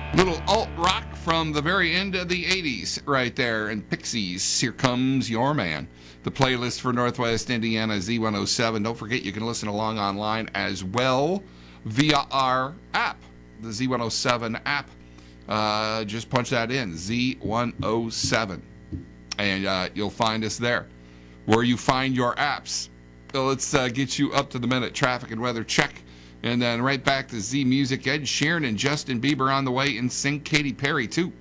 Little alt rock from the very end of the 80s right there. And Pixies, Here Comes Your Man. The playlist for Northwest Indiana Z107. Don't forget you can listen along online as well via our app, the Z107 app. Just punch that in, Z107. And you'll find us there. Where you find your apps. So let's get you up to the minute traffic and weather check. And then right back to Z Music. Ed Sheeran and Justin Bieber on the way, and sing Katy Perry too.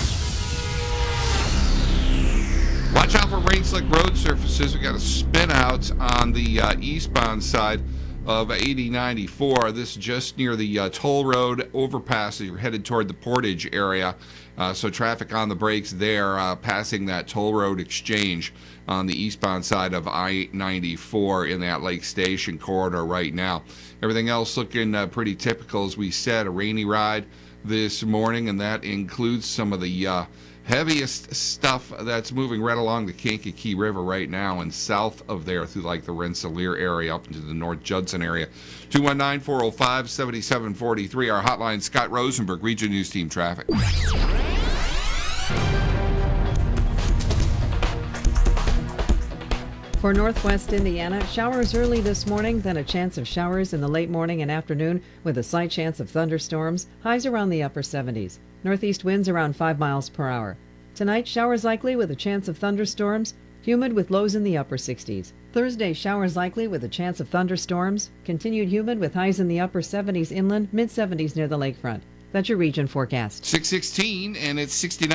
Watch out for rain slick road surfaces. We got a spin out on the eastbound side of 8094. This is just near the toll road overpass. You're headed toward the Portage area. So traffic on the brakes there, passing that toll road exchange on the eastbound side of I-94 in that Lake Station corridor right now. Everything else looking pretty typical, as we said. A rainy ride this morning, and that includes some of the heaviest stuff that's moving right along the Kankakee River right now and south of there through like the Rensselaer area up into the North Judson area. 219-405-7743. Our hotline, Scott Rosenberg, Region News Team Traffic. For Northwest Indiana, showers early this morning, then a chance of showers in the late morning and afternoon with a slight chance of thunderstorms, highs around the upper 70s. Northeast winds around 5 miles per hour. Tonight, showers likely with a chance of thunderstorms, humid with lows in the upper 60s. Thursday, showers likely with a chance of thunderstorms, continued humid with highs in the upper 70s inland, mid 70s near the lakefront. That's your region forecast. 616, and it's 69.